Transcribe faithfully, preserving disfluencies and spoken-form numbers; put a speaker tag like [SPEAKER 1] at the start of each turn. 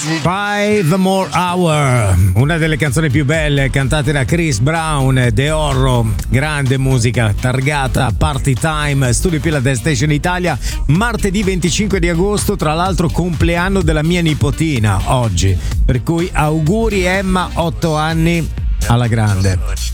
[SPEAKER 1] Five More Hour, una delle canzoni più belle cantate da Chris Brown, The Horror, grande musica targata Party Time, Studio Pila Dance Station Italia, martedì venticinque di agosto, tra l'altro compleanno della mia nipotina oggi, per cui auguri Emma, otto anni alla grande.